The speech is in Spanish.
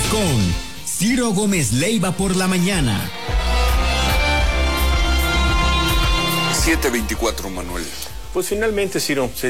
con Ciro Gómez Leiva por la mañana. 7:24, Manuel. Pues finalmente, Ciro,